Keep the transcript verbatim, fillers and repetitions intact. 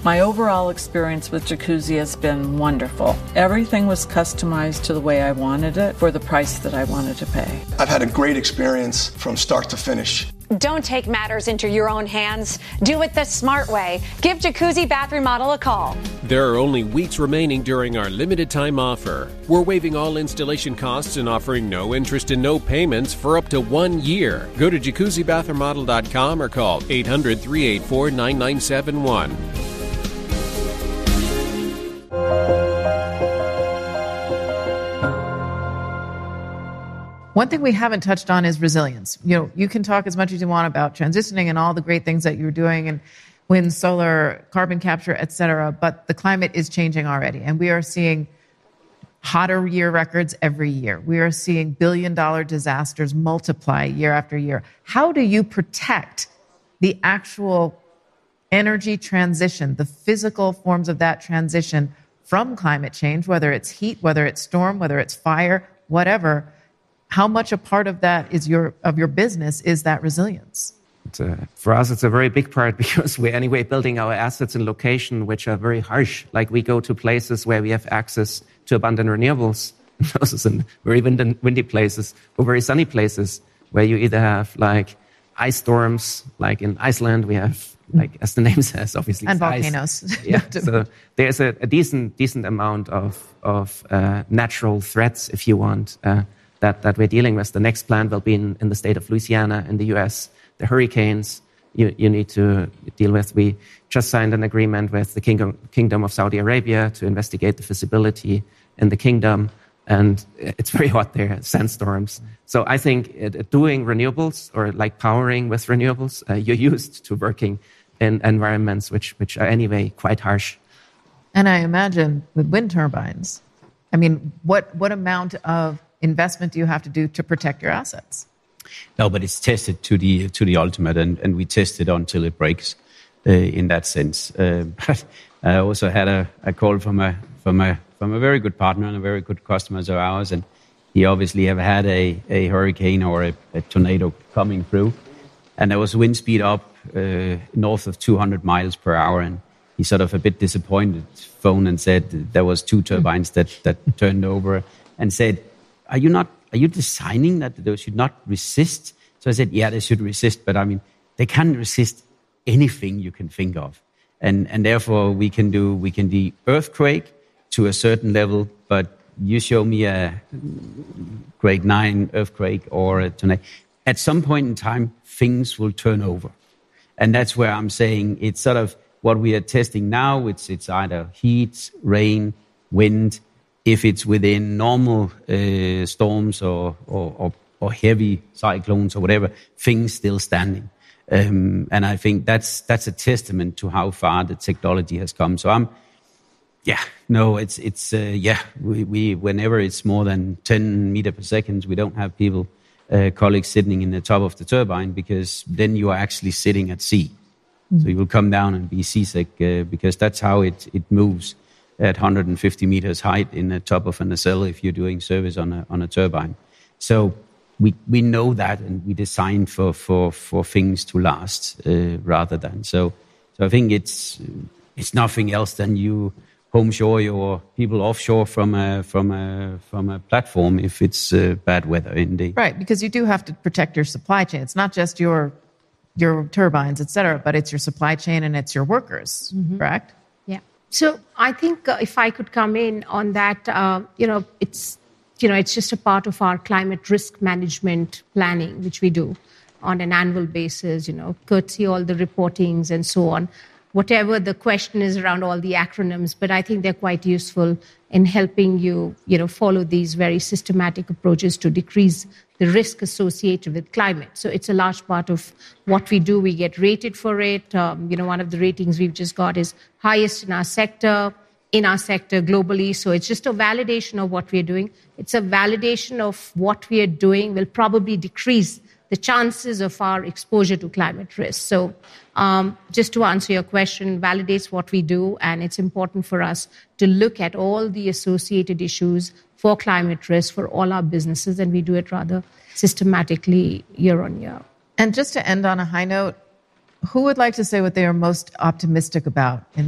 My overall experience with Jacuzzi has been wonderful. Everything was customized to the way I wanted it for the price that I wanted to pay. I've had a great experience from start to finish. Don't take matters into your own hands. Do it the smart way. Give Jacuzzi Bath Remodel a call. There are only weeks remaining during our limited time offer. We're waiving all installation costs and offering no interest and no payments for up to one year. Go to jacuzzi bath remodel dot com or call eight hundred, three eight four, nine nine seven one. One thing we haven't touched on is resilience. You know, you can talk as much as you want about transitioning and all the great things that you're doing and wind, solar, carbon capture, et cetera, but the climate is changing already. And we are seeing hotter year records every year. We are seeing billion-dollar disasters multiply year after year. How do you protect the actual energy transition, the physical forms of that transition from climate change, whether it's heat, whether it's storm, whether it's fire, whatever? How much a part of that is your of your business is that resilience? It's a, for us, it's a very big part because we're anyway building our assets in locations which are very harsh. Like we go to places where we have access to abundant renewables. Those are in very windy places or very sunny places where you either have like ice storms, like in Iceland, we have like as the name says, obviously, and ice. volcanoes. Yeah, so there's a, a decent decent amount of of uh, natural threats, if you want. Uh, That, that we're dealing with. The next plant will be in, in the state of Louisiana in the U S. The hurricanes you, you need to deal with. We just signed an agreement with the Kingdom, Kingdom of Saudi Arabia to investigate the feasibility in the kingdom. And it's very hot there, sandstorms. So I think it, doing renewables or like powering with renewables, uh, you're used to working in environments which, which are anyway quite harsh. And I imagine with wind turbines, I mean, what what amount of investment do you have to do to protect your assets? No, but it's tested to the to the ultimate, and, and we test it until it breaks. Uh, in that sense, uh, but I also had a, a call from a from a from a very good partner and a very good customer of ours, and he obviously have had a, a hurricane or a, a tornado coming through, and there was wind speed up uh, north of two hundred miles per hour, and he sort of a bit disappointed phone and said there was two turbines that that turned over, and said, Are you not? Are you designing that they should not resist? So I said, yeah, they should resist, but I mean, they can't resist anything you can think of, and and therefore we can do we can do earthquake to a certain level, but you show me a grade nine earthquake or a tornado, at some point in time things will turn over, and that's where I'm saying it's sort of what we are testing now. It's it's either heat, rain, wind. If it's within normal uh, storms or, or, or, or heavy cyclones or whatever, things still standing. Um, and I think that's that's a testament to how far the technology has come. So I'm, yeah, no, it's it's uh, yeah. We, we whenever it's more than ten meter per second, we don't have people, uh, colleagues sitting in the top of the turbine because then you are actually sitting at sea. Mm. So you will come down and be seasick uh, because that's how it it moves at one hundred fifty meters height in the top of a nacelle if you're doing service on a on a turbine. So we we know that, and we design for for for things to last uh, rather than so. So I think it's it's nothing else than you home shore your people offshore from a from a from a platform if it's uh, bad weather indeed. Right, because you do have to protect your supply chain. It's not just your your turbines, et cetera, but it's your supply chain and it's your workers, mm-hmm. correct? So I think uh, if I could come in on that, uh, you know, it's, you know, it's just a part of our climate risk management planning, which we do on an annual basis, you know, courtesy all the reportings and so on. Whatever the question is around all the acronyms, but I think they're quite useful in helping you, you know, follow these very systematic approaches to decrease the risk associated with climate. So it's a large part of what we do. We get rated for it. Um, you know, one of the ratings we've just got is highest in our sector, in our sector globally. So it's just a validation of what we're doing. It's a validation of what we are doing will probably decrease the chances of our exposure to climate risk. So um, just to answer your question, validates what we do, and it's important for us to look at all the associated issues for climate risk for all our businesses, and we do it rather systematically year on year. And just to end on a high note, who would like to say what they are most optimistic about in